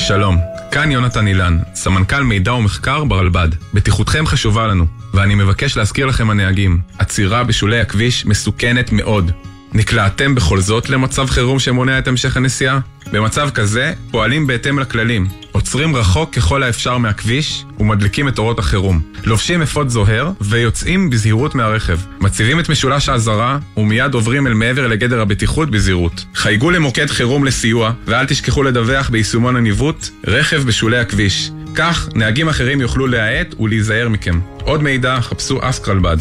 שלום, כאן יונתן אילן, סמנכ"ל מידע ומחקר ברלב"ד. בטיחותכם חשובה לנו, ואני מבקש להזכיר לכם הנהגים, עצירה בשולי הכביש מסוכנת מאוד. נקלעתם בכל זאת למצב חירום שמונע את המשך הנסיעה? במצב כזה פועלים בהתאם לכללים, עוצרים רחוק ככל האפשר מהכביש ומדליקים את אורות החירום, לובשים אפוד זוהר ויוצאים בזהירות מהרכב, מציבים את משולש האזהרה ומיד עוברים אל מעבר לגדר הבטיחות בזהירות. חייגו למוקד חירום לסיוע ואל תשכחו לדווח ביישומון הניווט רכב בשולי הכביש, כך נהגים אחרים יוכלו להאט ולהיזהר מכם. עוד מידע חפשו אסק רלב"ד.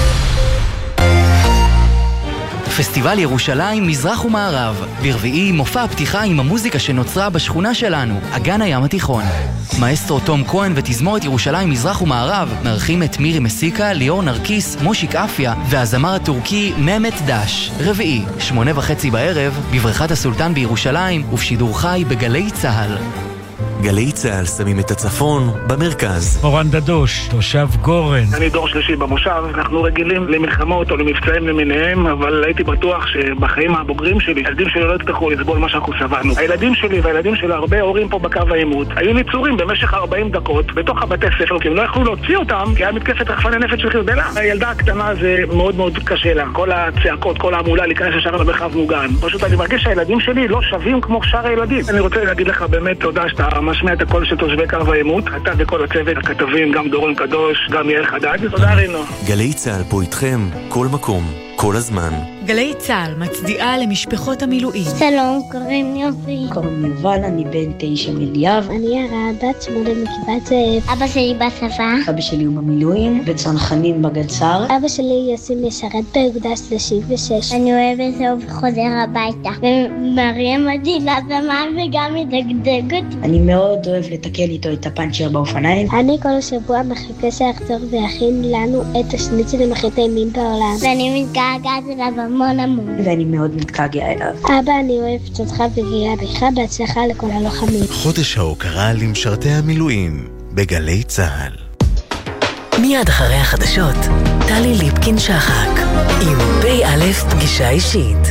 פסטיבל ירושלים מזרח ומערב. ברביעי מופע הפתיחה עם המוזיקה שנוצרה בשכונה שלנו, אגן הים התיכון. מאסטרו תום כהן ותזמורת ירושלים מזרח ומערב מארחים את מירי מסיקה, ליאור נרקיס, מושיק אפיה והזמר הטורקי ממת דש. רביעי, 8:30 בערב, בבריכת הסולטן בירושלים ובשידור חי בגלי צהל. גלי צהל שמים את הצפון במרכז. אורן דדוש, תושב גורן. אני דור שלישי במושב, אנחנו רגילים למלחמות או למבצעים למיניהם, אבל הייתי בטוח שבחיים הבוגרים שלי, הילדים שלי לא יצטרכו לסבול מה שאנחנו סבלנו. הילדים שלי והילדים של הרבה הורים פה בקו העימות היו ניצורים במשך 40 דקות בתוך הבתי ספר, כי הם לא יכלו להוציא אותם, כי היה מתקפת רחפני נפץ של חיזבאללה. הילדה הקטנה זה מאוד מאוד קשה לה. כל הצעקות, כל ההמולה להיכנס ישר למרחב מוגן. פשוט אני מרגיש שהילדים שלי לא שווים כמו שאר הילדים. אני רוצה להגיד לך באמת תודה שאתה משמיע את הקול של תושבי קו העימות, אתה וכל הצוות, הכתבים, גם דורון קדוש, גם יאיר חדד. תודה רינו. גלי צהל פה איתכם, כל מקום, כל הזמן. גלי צהל מצדיעה למשפחות המילואים. שלום, קוראים לי יופי. קוראים לי יובל, אני בן 9 מיליאב. אני ירד, בת 8 מגבעת זאב. אבא שלי בצבא. אבא שלי הוא במילואים, בצנחנים בגצר. אבא שלי יוצאים לשרת באוגדה 36. אני אוהב את זה וחוזר הביתה. ומרים אותי לזמן וגם מדגדג אותי. אני מאוד אוהב לתקן איתו את הפנצ'ר באופניים. אני כל השבוע מחכה שיחזור ויכין לנו את השניצלים הכי טעימים בעולם. ואני מתגעגעת אליו המון. ואני מאוד מתגעגע אליו. אבא, אני אוהבת אותך וגאה בך, בהצלחה לכל הלוחמים. חודש ההוקרה למשרתי המילואים בגלי צהל. מיד אחרי החדשות, טלי ליפקין שחק עם פ"א פגישה אישית.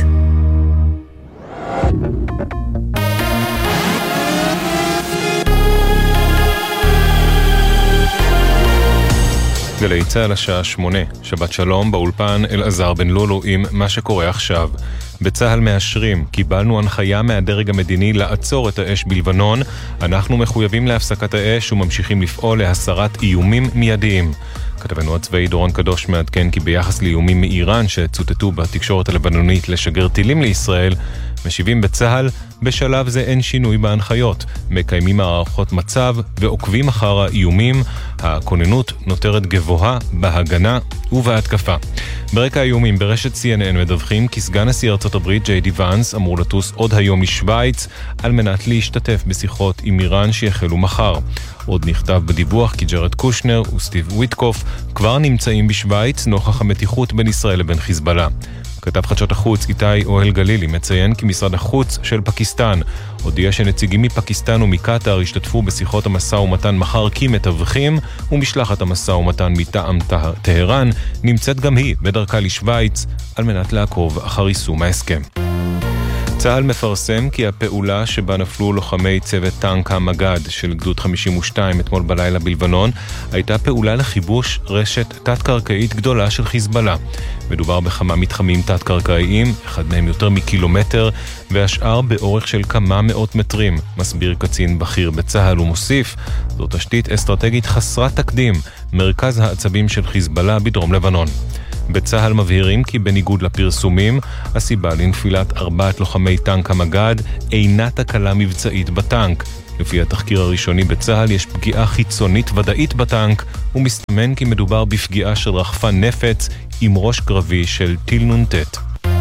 גלי צהל השעה 8, שבת שלום, באולפן אלעזר בן לולו עם מה שקורה עכשיו. בצהל מאשרים, קיבלנו הנחיה מהדרג המדיני לעצור את האש בלבנון, אנחנו מחויבים להפסקת האש וממשיכים לפעול להסרת איומים מיידיים. כתבנו הצבאי דורון קדוש מעדכן כי ביחס לאיומים מאיראן שצוטטו בתקשורת הלבנונית לשגר טילים לישראל, משיבים בצהל, בשלב זה אין שינוי בהנחיות, מקיימים הערכות מצב ועוקבים אחר האיומים, הכוננות נותרת גבוהה בהגנה ובהתקפה. ברקע האיומים ברשת CNN מדווחים כי סגן נשיא ארצות הברית ג'יי די ואנס אמור לטוס עוד היום לשוויץ על מנת להשתתף בשיחות עם איראן שיחלו מחר. עוד נכתב בדיווח כי ג'רד קושנר וסטיב וויטקוף כבר נמצאים בשוויץ נוכח המתיחות בין ישראל לבין חיזבאללה. כתב חדשות החוץ איתי אוהל גלילי מציין כי משרד החוץ של פקיסטן הודיע שנציגים מפקיסטן ומקטר השתתפו בשיחות המשא ומתן מחר כמתווכים, ומשלחת המשא ומתן מטעם טהרן נמצאת גם היא בדרכה לשוויץ על מנת לעקוב אחר יישום ההסכם. צה"ל מפרסם כי הפעולה שבה נפלו לוחמי צוות טנק המג"ד של גדוד 52 אתמול בלילה בלבנון הייתה פעולה לכיבוש רשת תת-קרקעית גדולה של חיזבאללה. מדובר בכמה מתחמים תת-קרקעיים, אחד מהם יותר מקילומטר והשאר באורך של כמה מאות מטרים, מסביר קצין בכיר בצה"ל ומוסיף, זו תשתית אסטרטגית חסרת תקדים, מרכז העצבים של חיזבאללה בדרום לבנון. בצהל מבהירים כי בניגוד לפרסומים, הסיבה לנפילת 4 לוחמי טנק המג"ד אינה תקלה מבצעית בטנק. לפי התחקיר הראשוני בצהל יש פגיעה חיצונית ודאית בטנק, ומסתמן כי מדובר בפגיעה של רחפן נפץ עם ראש קרבי של טיל נ"ט.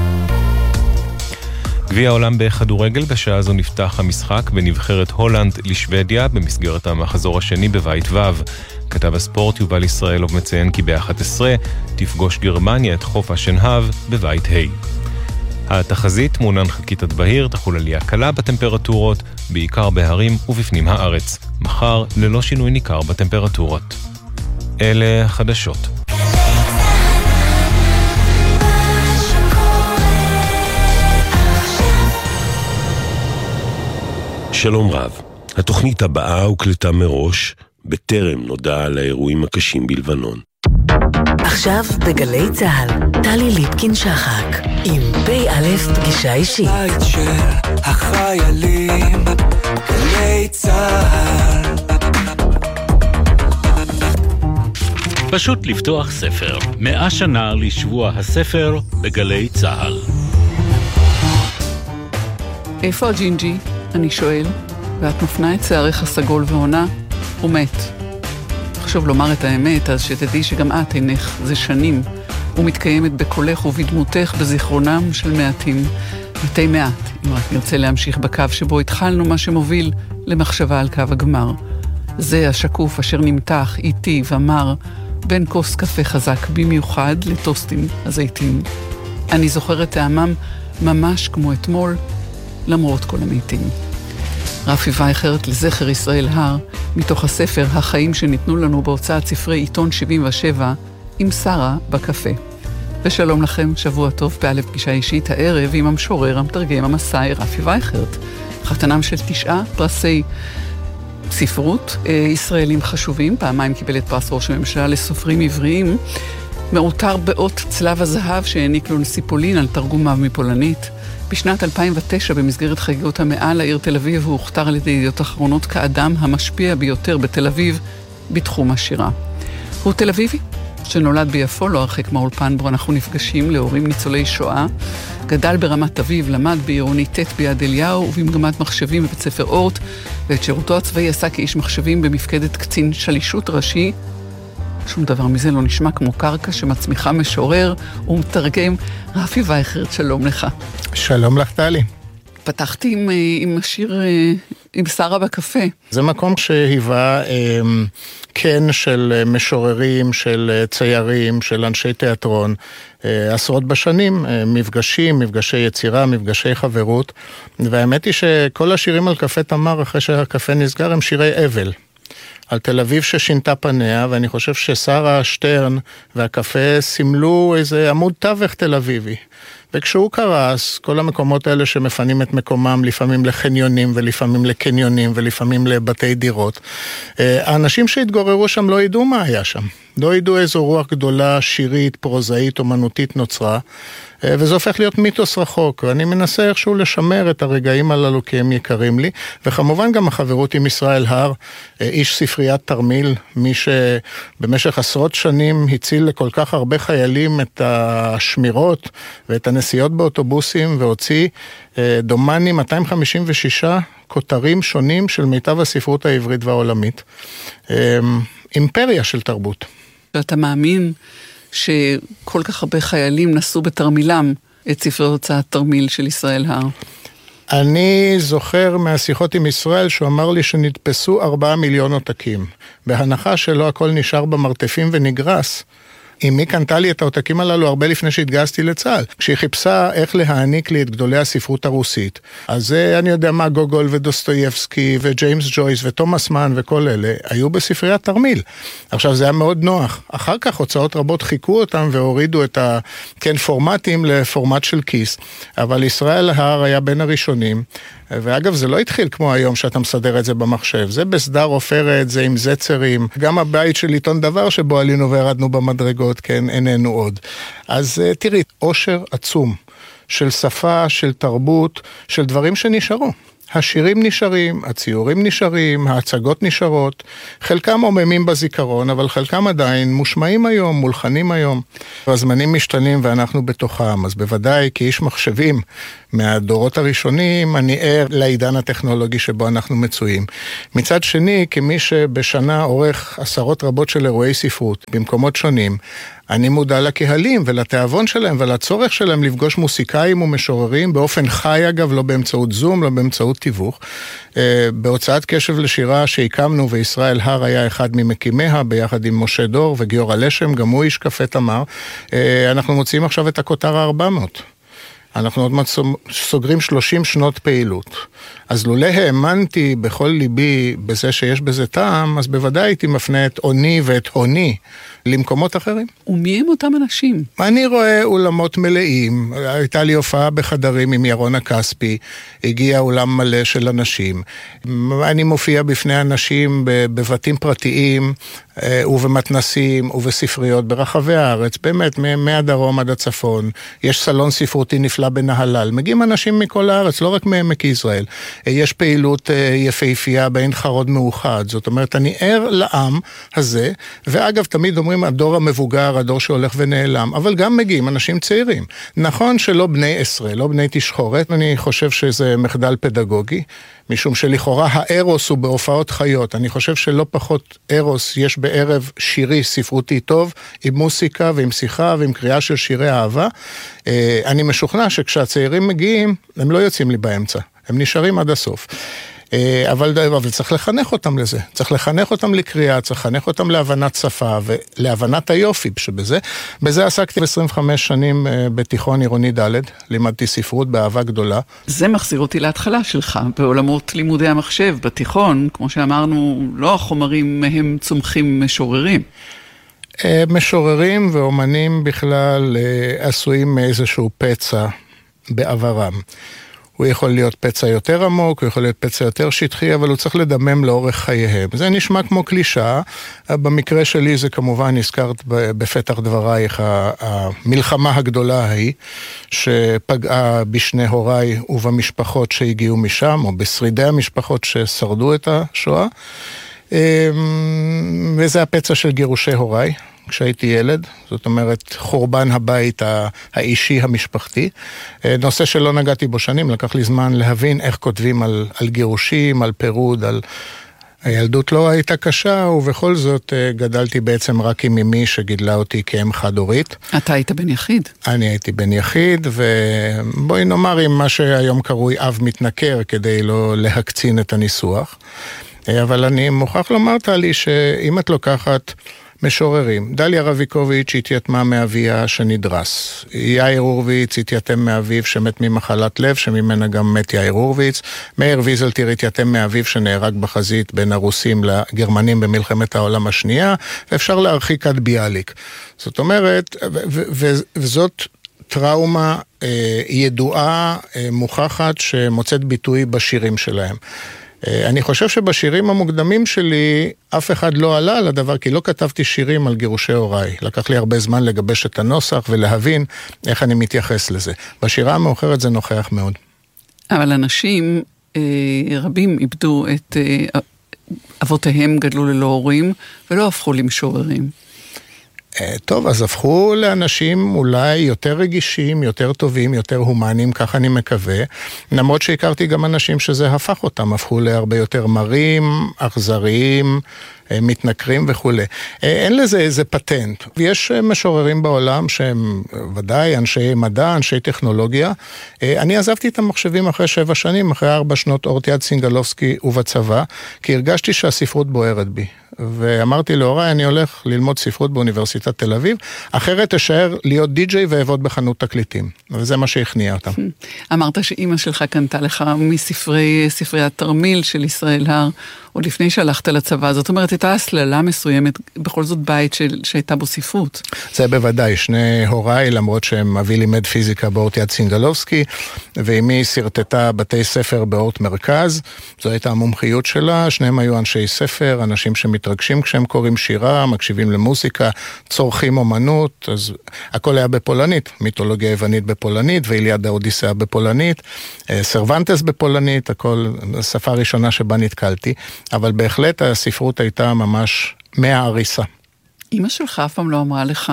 גביע העולם בכדורגל, בשעה זו נפתח המשחק בנבחרת הולנד לשוודיה במסגרת המחזור השני בבית ו'. כתב הספורט יובל ישראלוב מציין כי ב-11 תפגוש גרמניה את חוף השנהב בבית ה'. התחזית מעונן חכיתת בהיר, תחול עלייה קלה בטמפרטורות, בעיקר בהרים ובפנים הארץ. מחר ללא שינוי ניכר בטמפרטורות. אלה החדשות. שלום רב. התוכנית הבאה הוקלטה מראש, בטרם נודע על האירועים הקשים בלבנון. עכשיו בגלי צהל, טלי ליפקין-שחק, עם פ"א פגישה אישית. בית של החיילים, גלי צהל. פשוט לפתוח ספר. 100 שנה לשבוע הספר בגלי צהל. איפה הג'ינג'י? אני שואל, ואת מפנה את שערך הסגול ועונה, הוא מת. חשוב לומר את האמת, אז שתדעי שגם את אינך, זה שנים, ומתקיימת בקולך ובדמותך בזיכרונם של מעטים. מתי מעט, אם רק נרצה להמשיך בקו שבו התחלנו, מה שמוביל למחשבה על קו הגמר. זה השקוף אשר נמתח איטי ומר, בין כוס קפה חזק במיוחד לטוסטים הזיתים. אני זוכרת טעמם ממש כמו אתמול, למרות כל המתים. רפי וייכרט לזכר ישראל הר, מתוך הספר החיים שניתנו לנו בהוצאת ספרי עיתון 77, עם שרה בקפה. ושלום לכם, שבוע טוב, פ"א פגישה אישית הערב עם המשורר, המתרגם, המסאי רפי וייכרט. חתנם של 9 פרסי ספרות ישראלים חשובים, פעמיים קיבל את פרס ראש הממשלה לסופרים עבריים, מעוטר באות צלב הזהב שהעניק לו נשיא פולין על תרגומיו מפולנית. בשנת 2009 במסגרת חגיגות המאה לעיר תל אביב הוא הוכתר על ידי ידיעות אחרונות כאדם המשפיע ביותר בתל אביב בתחום השירה. הוא תל אביבי שנולד ביפו, לא הרחק מהאולפן בו אנחנו נפגשים, להורים ניצולי שואה, גדל ברמת אביב, למד בעירוני ט' ביד אליהו ובמגמת מחשבים בבית ספר אורט, ואת שירותו הצבאי עשה כאיש מחשבים במפקדת קצין שלישות ראשי. שום דבר מזה לא נשמע כמו קרקע שמצמיחה משורר ומתרגם. רפי וייכרט, שלום לך. שלום לך טלי. פתחתי עם השיר עם שרה בקפה. זה מקום שהיווה קן של משוררים, של ציירים, של אנשי תיאטרון, עשרות בשנים, מפגשי יצירה, מפגשי חברות, והאמת היא שכל השירים על קפה תמר אחרי שהקפה נסגר הם שירי אבל. על תל אביב ששינתה פניה, ואני חושב ששרה שטרן והקפה סימלו איזה עמוד תווך תל אביבי. וכשהוא קרס, כל המקומות האלה שמפנים את מקומם, לפעמים לחניונים ולפעמים לקניונים ולפעמים לבתי דירות, האנשים שהתגוררו שם לא ידעו מה היה שם. לא ידעו איזו רוח גדולה, שירית, פרוזאית, אומנותית נוצרה, וזה הופך להיות מיתוס רחוק, ואני מנסה איכשהו לשמר את הרגעים הללו כי הם יקרים לי, וכמובן גם החברות עם ישראל הר, איש ספריית תרמיל, מי שבמשך עשרות שנים הציל לכל כך הרבה חיילים את השמירות ואת הנסיעות באוטובוסים, והוציא דומני 256 כותרים שונים של מיטב הספרות העברית והעולמית. אימפריה של תרבות. אתה מאמין שכל כך הרבה חיילים נסו בתרמילם את ספרי הוצאת תרמיל של ישראל הר? אני זוכר מהשיחות עם ישראל שהוא אמר לי שנתפסו 4 מיליון עותקים. בהנחה שלא הכל נשאר במרתפים ונגרס, אמי קנתה לי את העותקים הללו הרבה לפני שהתגייסתי לצה"ל. כשהיא חיפשה איך להעניק לי את גדולי הספרות הרוסית, אז אני יודע מה, גוגול ודוסטויבסקי וג'יימס ג'ויס ותומאס מן וכל אלה, היו בספריית תרמיל. עכשיו זה היה מאוד נוח. אחר כך הוצאות רבות חיכו אותם והורידו את פורמטים לפורמט של כיס. אבל ישראל הר היה בין הראשונים. ואגב, זה לא התחיל כמו היום שאתה מסדר את זה במחשב. זה בסדר עופרת, זה עם זצרים. גם הבית של עיתון דבר שבו עלינו וירדנו במדרגות, כן, איננו עוד. אז תראי, עושר עצום של שפה, של תרבות, של דברים שנשארו. השירים נשארים, הציורים נשארים, ההצגות נשארות, חלקם עוממים בזיכרון, אבל חלקם עדיין מושמעים היום, מולחנים היום. הזמנים משתנים ואנחנו בתוכם, אז בוודאי כאיש מחשבים מהדורות הראשונים, אני ער לעידן הטכנולוגי שבו אנחנו מצויים. מצד שני, כמי שבשנה עורך עשרות רבות של אירועי ספרות במקומות שונים, אני מודע לקהלים ולתיאבון שלהם ולצורך שלהם לפגוש מוסיקאים ומשוררים באופן חי אגב, לא באמצעות זום, לא באמצעות תיווך. בהוצאת קשב לשירה שהקמנו וישראל הר היה אחד ממקימיה ביחד עם משה דור וגיורא לשם, גם הוא איש קפה תמר, אנחנו מוצאים עכשיו את הכותר ה-400. אנחנו עוד מעט סוגרים 30 שנות פעילות. אז לולא האמנתי בכל ליבי בזה שיש בזה טעם, אז בוודאי הייתי מפנה את עוני ואת הוני למקומות אחרים. ומי הם אותם אנשים? אני רואה אולמות מלאים, הייתה לי הופעה בחדרים עם ירון הכספי, הגיע אולם מלא של אנשים. אני מופיע בפני אנשים בבתים פרטיים ובמתנסים ובספריות ברחבי הארץ, באמת מהדרום עד הצפון. יש סלון ספרותי נפלא בנהלל, מגיעים אנשים מכל הארץ, לא רק מעמק יזרעאל. יש פעילות יפהפייה בעין חרוד מאוחד, זאת אומרת, אני ער לעם הזה, ואגב, תמיד אומרים, הדור המבוגר, הדור שהולך ונעלם, אבל גם מגיעים אנשים צעירים. נכון שלא בני עשרה, לא בני תשחורת, אני חושב שזה מחדל פדגוגי, משום שלכאורה הארוס הוא בהופעות חיות. אני חושב שלא פחות ארוס יש בערב שירי ספרותי טוב, עם מוסיקה ועם שיחה ועם קריאה של שירי אהבה. אני משוכנע שכשהצעירים מגיעים, הם לא יוצאים לי באמצע, הם נשארים עד הסוף. אבל צריך לחנך אותם לזה, צריך לחנך אותם לקריאה, צריך לחנך אותם להבנת שפה ולהבנת היופי שבזה. בזה עסקתי 25 שנים בתיכון עירוני ד', לימדתי ספרות באהבה גדולה. זה מחזיר אותי להתחלה שלך, בעולמות לימודי המחשב, בתיכון, כמו שאמרנו, לא החומרים מהם צומחים משוררים. משוררים ואומנים בכלל עשויים מאיזשהו פצע בעברם. הוא יכול להיות פצע יותר עמוק, הוא יכול להיות פצע יותר שטחי, אבל הוא צריך לדמם לאורך חייהם. זה נשמע כמו קלישה, במקרה שלי זה כמובן הזכרת בפתח דברייך, המלחמה הגדולה ההיא, שפגעה בשני הוריי ובמשפחות שהגיעו משם, או בשרידי המשפחות ששרדו את השואה, וזה הפצע של גירושי הוריי. כשהייתי ילד, זאת אומרת חורבן הבית האישי המשפחתי, נושא שלא נגעתי בו שנים, לקח לי זמן להבין איך כותבים על גירושים, על פירוד, על הילדות לא הייתה קשה, ובכל זאת גדלתי בעצם רק עם אמי שגידלה אותי כאם חד-הורית. אתה היית בן יחיד? אני הייתי בן יחיד, ובואי נאמר עם מה שהיום קרוי אב מתנכר, כדי לא להקצין את הניסוח. אבל אני מוכרח לומר לי שאם את לוקחת משוררים, דליה רביקוביץ' התייתמה מאביה שנדרס, יאיר הורוביץ התייתם מאביו שמת ממחלת לב, שממנה גם מת יאיר הורוביץ, מאיר ויזלטיר התייתם מאביו שנהרג בחזית בין הרוסים לגרמנים במלחמת העולם השנייה, ואפשר להרחיק עד ביאליק. זאת אומרת, וזאת טראומה ידועה, מוכחת, שמוצאת ביטוי בשירים שלהם. אני חושב שבשירים המוקדמים שלי אף אחד לא עלה על הדבר, כי לא כתבתי שירים על גירושי הוריי. לקח לי הרבה זמן לגבש את הנוסח ולהבין איך אני מתייחס לזה. בשירה המאוחרת זה נוכח מאוד. אבל אנשים רבים איבדו את אבותיהם, גדלו ללא הורים, ולא הפכו למשוררים. טוב, אז הפכו לאנשים אולי יותר רגישים, יותר טובים, יותר הומניים, כך אני מקווה. למרות שהכרתי גם אנשים שזה הפך אותם, הפכו להרבה יותר מרים, אכזריים, מתנכרים וכו'. אין לזה איזה פטנט. יש משוררים בעולם שהם ודאי אנשי מדע, אנשי טכנולוגיה. אני עזבתי את המחשבים אחרי 7 שנים, אחרי 4 שנות אורטיאד סינגלובסקי ובצבא, כי הרגשתי שהספרות בוערת בי. ואמרתי להוריי, אני הולך ללמוד ספרות באוניברסיטת תל אביב, אחרת אשאר להיות די-ג'יי ועבוד בחנות תקליטים. וזה מה שהכניע אותם. אמרת שאימא שלך קנתה לך מספרי התרמיל של ישראל הר, עוד לפני שהלכת לצבא. זאת אומרת, הייתה הסללה מסוימת, בכל זאת בית שהייתה בו ספרות. זה בוודאי, שני הוריי, למרות שהם אבי לימד פיזיקה באורטיאד סינגלובסקי, ואמי סרטטה בתי ספר באורט מרכז, זו הייתה המומחיות שלה, שניהם היו אנשי ספר, אנשים שמתרגשים כשהם קוראים שירה, מקשיבים למוסיקה, צורכים אומנות, אז הכל היה בפולנית, מיתולוגיה יוונית בפולנית, ואיליאדה אודיסאה בפולנית, סרוונטס בפולנית, הכל שפה ראשונה שבה נתקלתי, אבל בהחלט הספרות הייתה ממש מהעריסה. אמא שלך אף פעם לא אמרה לך,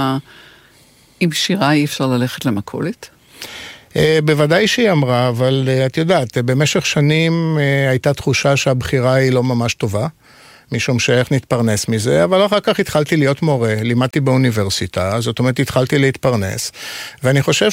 עם שירה אי אפשר ללכת למכולת? בוודאי שהיא אמרה, אבל את יודעת, במשך שנים הייתה תחושה שהבחירה היא לא ממש טובה, משום שאיך נתפרנס מזה, אבל אחר כך התחלתי להיות מורה, לימדתי באוניברסיטה, זאת אומרת התחלתי להתפרנס, ואני חושב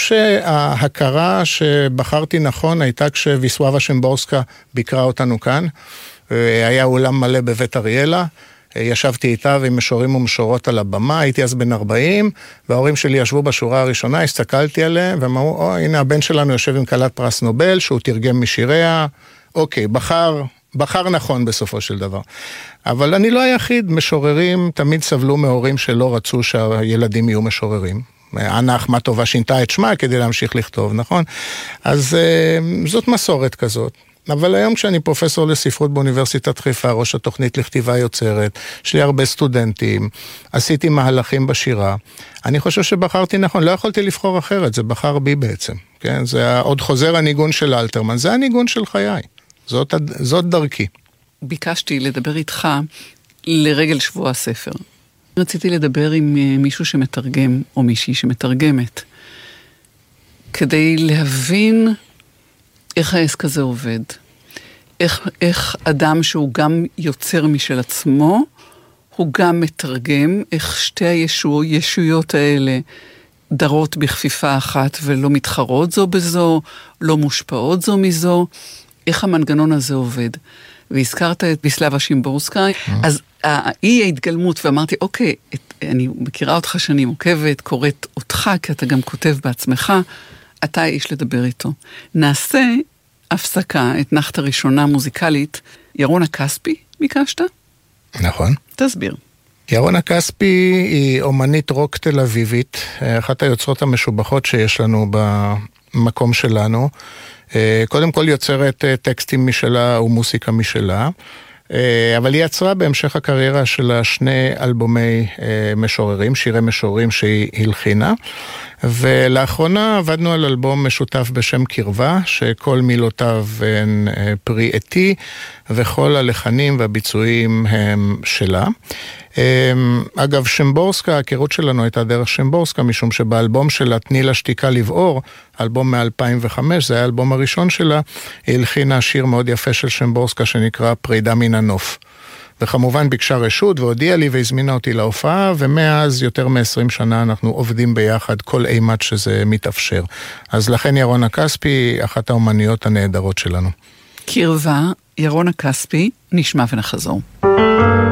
שההכרה שבחרתי נכון הייתה כשוויסława שימבורסקה ביקרה אותנו כאן, היה אולם מלא בבית אריאלה, ישבתי איתה ועם משוררים ומשורות על הבמה, הייתי אז בן 40, וההורים שלי ישבו בשורה הראשונה, הסתכלתי עליהם, והם אמרו, הנה הבן שלנו יושב עם כלת פרס נובל, שהוא תרגם משיריה, אוקיי, בחר נכון בסופו של דבר. אבל אני לא היחיד, משוררים תמיד סבלו מהורים שלא רצו שהילדים יהיו משוררים. אנה אחמטובה שינתה את שמה כדי להמשיך לכתוב, נכון? אז זאת מסורת כזאת. אבל היום כשאני פרופסור לספרות באוניברסיטת חיפה, ראש התוכנית לכתיבה יוצרת, יש לי הרבה סטודנטים, עשיתי מהלכים בשירה, אני חושב שבחרתי נכון, לא יכולתי לבחור אחרת, זה בחר בי בעצם, כן? זה עוד חוזר הניגון של אלתרמן, זה הניגון של חיי, זאת דרכי. ביקשתי לדבר איתך לרגל שבוע הספר. רציתי לדבר עם מישהו שמתרגם, או מישהי שמתרגמת, כדי להבין איך העסק הזה עובד. איך אדם שהוא גם יוצר משל עצמו, הוא גם מתרגם, איך שתי הישויות האלה דרות בכפיפה אחת ולא מתחרות זו בזו, לא מושפעות זו מזו, איך המנגנון הזה עובד. והזכרת את ויסלבה שימבורסקי, אז היא ההתגלמות, ואמרתי, אוקיי, אני מכירה אותך שאני עוקבת, קוראת אותך, כי אתה גם כותב בעצמך, אתה האיש לדבר איתו. נעשה הפסקה, אתנחתא ראשונה מוזיקלית, ירונה כספי, ביקשת? נכון. תסביר. ירונה כספי היא אומנית רוק תל אביבית, אחת היוצרות המשובחות שיש לנו במקום שלנו. קודם כל יוצרת טקסטים משלה ומוסיקה משלה, אבל היא יצרה בהמשך הקריירה שלה שני אלבומי משוררים, שירי משוררים שהיא הלחינה, ולאחרונה עבדנו על אלבום משותף בשם קרבה, שכל מילותיו הן פרי עטי, וכל הלחנים והביצועים הם שלה. אגב, שמבורסקה, ההיכרות שלנו הייתה דרך שמבורסקה, משום שבאלבום שלה תני לה שתיקה לבעור, אלבום מ-2005, זה היה האלבום הראשון שלה, היא הלחינה שיר מאוד יפה של שמבורסקה שנקרא פרידה מן הנוף. וכמובן ביקשה רשות והודיעה לי והזמינה אותי להופעה, ומאז יותר מ-20 שנה אנחנו עובדים ביחד כל אימת שזה מתאפשר. אז לכן ירונה כספי, אחת האומניות הנהדרות שלנו. קרבה, ירונה כספי, נשמע ונחזור.